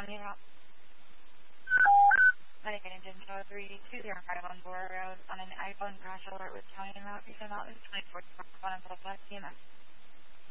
Omni Route. Medic Engine Show 3205 on Bora Road on an iPhone crash alert with county route. Recent route is 24 until 5 p.m.